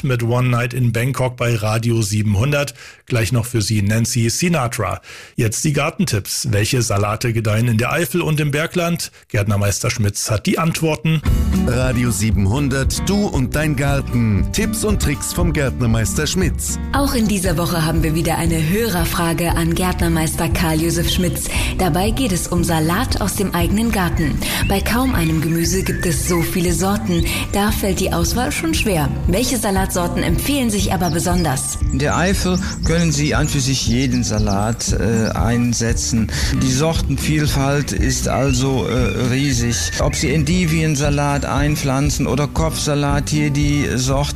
Smith mit One Night in Bangkok bei Radio 700. Gleich noch für Sie Nancy Sinatra. Jetzt die Gartentipps. Welche Salate gedeihen in der Eifel und im Bergland? Gärtnermeister Schmitz hat die Antworten. Radio 700, du und dein Garten. Tipps und Tricks vom Gärtnermeister Schmitz. Auch in dieser Woche haben wir wieder eine Hörerfrage an Gärtnermeister Karl-Josef Schmitz. Dabei geht es um Salat aus dem eigenen Garten. Bei kaum einem Gemüse gibt es so viele Sorten. Da fällt die Auswahl schon schwer. Welche Salatsorten empfehlen sich aber besonders? In der Eifel können Sie an für sich jeden Salat einsetzen. Die Sortenvielfalt ist also riesig. Ob Sie Endiviensalat einpflanzen oder Kopfsalat, hier die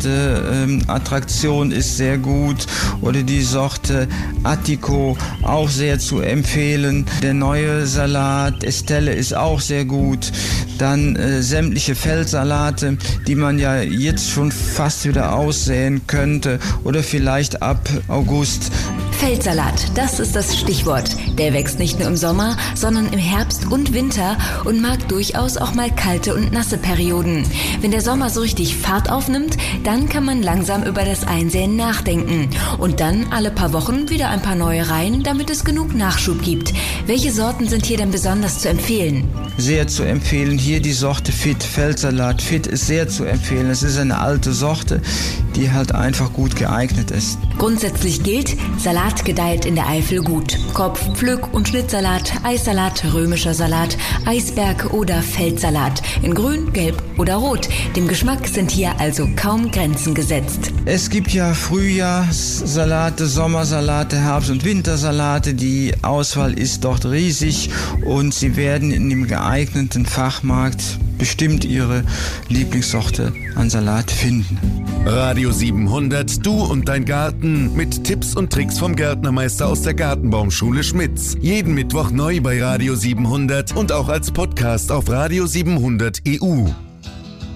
Sorte Attraktion ist sehr gut oder die Sorte Attico auch sehr zu empfehlen. Der neue Salat Estelle ist auch sehr gut. Dann sämtliche Feldsalate, die man ja jetzt schon fast wieder aussäen könnte oder vielleicht ab August. Feldsalat, das ist das Stichwort. Der wächst nicht nur im Sommer, sondern im Herbst und Winter und mag durchaus auch mal kalte und nasse Perioden. Wenn der Sommer so richtig Fahrt aufnimmt, dann kann man langsam über das Einsäen nachdenken. Und dann alle paar Wochen wieder ein paar neue rein, damit es genug Nachschub gibt. Welche Sorten sind hier denn besonders zu empfehlen? Sehr zu empfehlen, hier die Sorte Fit, Feldsalat Fit ist sehr zu empfehlen. Es ist eine alte Sorte, die halt einfach gut geeignet ist. Grundsätzlich gilt, Salat gedeiht in der Eifel gut. Kopf-, Pflück- und Schnittsalat, Eissalat, römischer Salat, Eisberg oder Feldsalat. In grün, gelb oder rot. Dem Geschmack sind hier also kaum Grenzen gesetzt. Es gibt ja Frühjahrssalate, Sommersalate, Herbst- und Wintersalate. Die Auswahl ist dort riesig und Sie werden in dem geeigneten Fachmarkt bestimmt Ihre Lieblingssorte an Salat finden. Radio 700, du und dein Garten mit Tipps und Tricks vom Gärtnermeister aus der Gartenbaumschule Schmitz. Jeden Mittwoch neu bei Radio 700 und auch als Podcast auf Radio 700 EU.